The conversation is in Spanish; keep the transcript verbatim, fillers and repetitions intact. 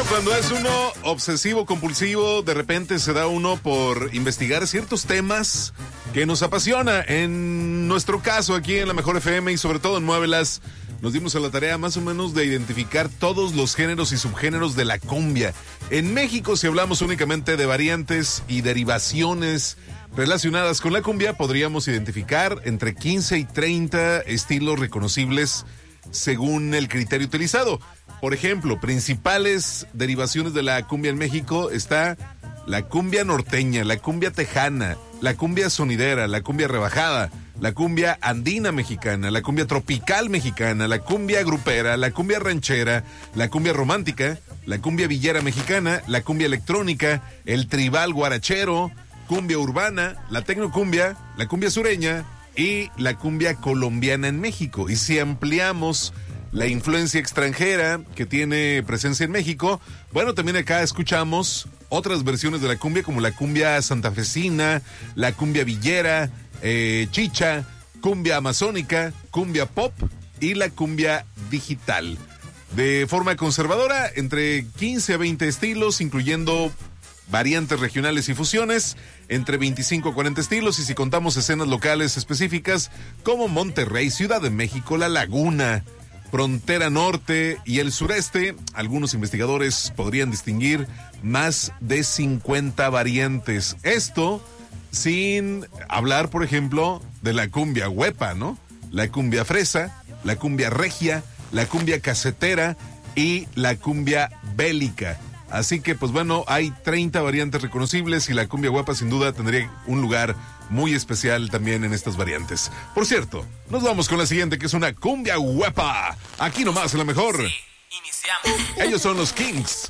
Bueno, cuando es uno obsesivo compulsivo, de repente se da uno por investigar ciertos temas que nos apasiona. En nuestro caso, aquí en La Mejor F M y sobre todo en Muévelas, nos dimos a la tarea más o menos de identificar todos los géneros y subgéneros de la cumbia. En México, si hablamos únicamente de variantes y derivaciones relacionadas con la cumbia, podríamos identificar entre quince y treinta estilos reconocibles según el criterio utilizado. Por ejemplo, principales derivaciones de la cumbia en México está la cumbia norteña, la cumbia tejana, la cumbia sonidera, la cumbia rebajada, la cumbia andina mexicana, la cumbia tropical mexicana, la cumbia grupera, la cumbia ranchera, la cumbia romántica, la cumbia villera mexicana, la cumbia electrónica, el tribal guarachero, cumbia urbana, la tecnocumbia, la cumbia sureña y la cumbia colombiana en México. Y si ampliamos la influencia extranjera que tiene presencia en México, bueno, también acá escuchamos otras versiones de la cumbia como la cumbia santafesina, la cumbia villera, eh, chicha, cumbia amazónica, cumbia pop y la cumbia digital. De forma conservadora, entre quince a veinte estilos, incluyendo variantes regionales y fusiones, entre veinticinco a cuarenta estilos, y si contamos escenas locales específicas como Monterrey, Ciudad de México, La Laguna, Frontera Norte y el sureste, algunos investigadores podrían distinguir más de cincuenta variantes. Esto sin hablar, por ejemplo, de la cumbia huepa, ¿no? La cumbia fresa, la cumbia regia, la cumbia casetera y la cumbia bélica. Así que, pues bueno, hay treinta variantes reconocibles y la cumbia huepa sin duda tendría un lugar muy especial también en estas variantes. Por cierto, nos vamos con la siguiente, que es una cumbia huepa. Aquí nomás, la mejor. Sí, iniciamos. Ellos son los Kings.